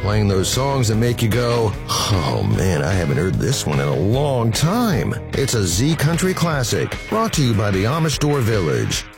playing those songs that make you go, oh man, I haven't heard this one in a long time. It's a Z Country classic, brought to you by the Amish Door Village.